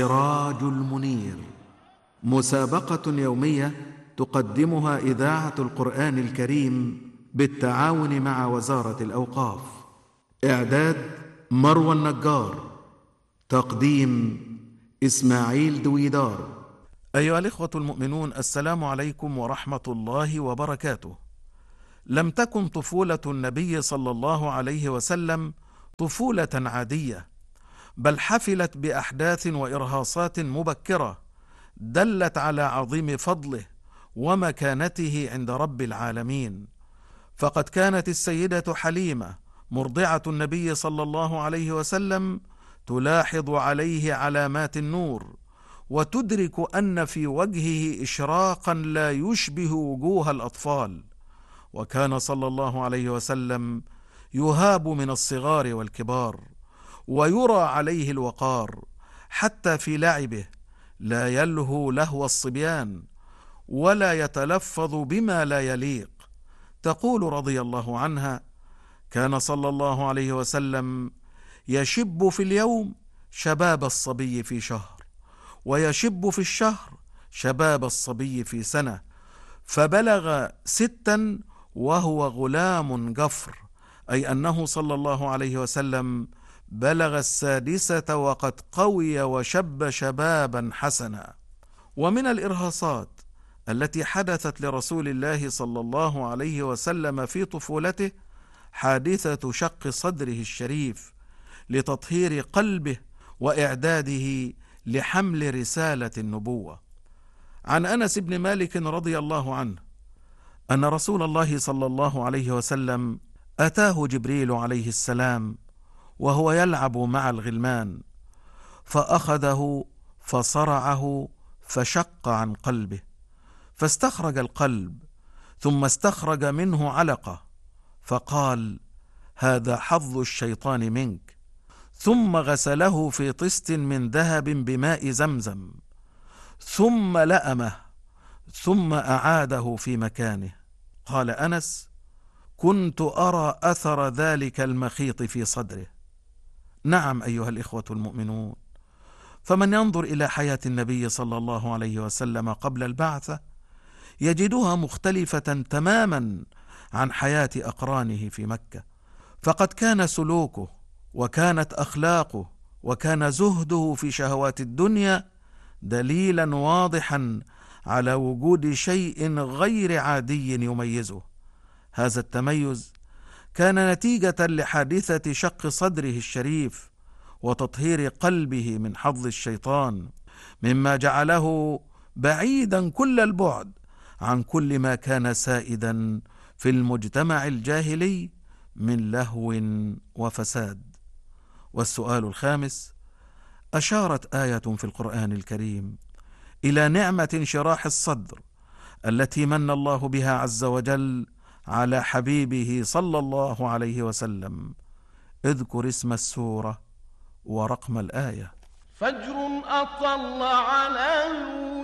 السراج المنير، مسابقة يومية تقدمها إذاعة القرآن الكريم بالتعاون مع وزارة الأوقاف. إعداد مروى النجار، تقديم إسماعيل دويدار. أيها الإخوة المؤمنون، السلام عليكم ورحمة الله وبركاته. لم تكن طفولة النبي صلى الله عليه وسلم طفولة عادية، بل حفلت بأحداث وإرهاصات مبكرة دلت على عظيم فضله ومكانته عند رب العالمين. فقد كانت السيدة حليمة مرضعة النبي صلى الله عليه وسلم تلاحظ عليه علامات النور، وتدرك أن في وجهه إشراقا لا يشبه وجوه الأطفال. وكان صلى الله عليه وسلم يهاب من الصغار والكبار، ويرى عليه الوقار، حتى في لعبه لا يلهو لهو الصبيان ولا يتلفظ بما لا يليق. تقول رضي الله عنها: كان صلى الله عليه وسلم يشب في اليوم شباب الصبي في شهر، ويشب في الشهر شباب الصبي في سنة، فبلغ 6 وهو غلام جفر، أي أنه صلى الله عليه وسلم بلغ 6 وقد قوي وشب شبابا حسنا. ومن الإرهاصات التي حدثت لرسول الله صلى الله عليه وسلم في طفولته حادثة شق صدره الشريف لتطهير قلبه وإعداده لحمل رسالة النبوة. عن أنس بن مالك رضي الله عنه أن رسول الله صلى الله عليه وسلم أتاه جبريل عليه السلام وهو يلعب مع الغلمان، فأخذه فصرعه فشق عن قلبه، فاستخرج القلب ثم استخرج منه علقة، فقال: هذا حظ الشيطان منك. ثم غسله في طست من ذهب بماء زمزم، ثم لأمه، ثم أعاده في مكانه. قال أنس: كنت أرى أثر ذلك المخيط في صدره. نعم أيها الإخوة المؤمنون، فمن ينظر إلى حياة النبي صلى الله عليه وسلم قبل البعثة يجدها مختلفة تماما عن حياة أقرانه في مكة. فقد كان سلوكه وكانت أخلاقه وكان زهده في شهوات الدنيا دليلا واضحا على وجود شيء غير عادي يميزه. هذا التميز كان نتيجة لحادثة شق صدره الشريف وتطهير قلبه من حظ الشيطان، مما جعله بعيدا كل البعد عن كل ما كان سائدا في المجتمع الجاهلي من لهو وفساد. والسؤال الخامس: أشارت آية في القرآن الكريم إلى نعمة انشراح الصدر التي من الله بها عز وجل على حبيبه صلى الله عليه وسلم. اذكر اسم السورة ورقم الآية. فجر أطل على